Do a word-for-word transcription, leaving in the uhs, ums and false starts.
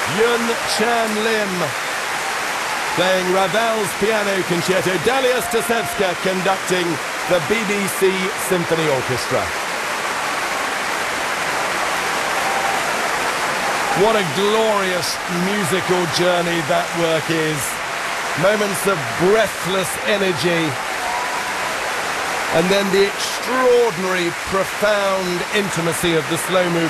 Yun Chan Lim playing Ravel's piano concerto, Dalia Stasevska conducting the B B C Symphony Orchestra. What a glorious musical journey that work is. Moments of breathless energy, and then the extraordinary, profound intimacy of the slow movement.